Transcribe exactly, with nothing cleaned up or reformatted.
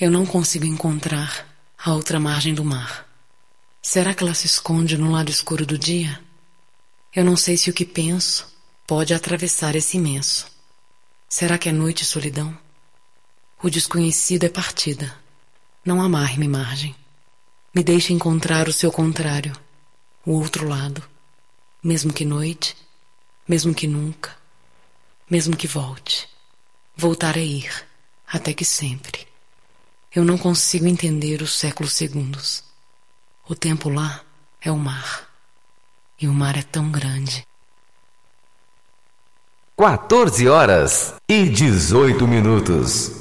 Eu não consigo encontrar a outra margem do mar. Será que ela se esconde no lado escuro do dia? Eu não sei se o que penso pode atravessar esse imenso. Será que é noite e solidão? O desconhecido é partida. Não amarre-me margem. Me deixe encontrar o seu contrário, o outro lado. Mesmo que noite, mesmo que nunca, mesmo que volte. Voltar a ir, até que sempre. Eu não consigo entender os séculos segundos. O tempo lá é o mar. E o mar é tão grande. quatorze horas e dezoito minutos.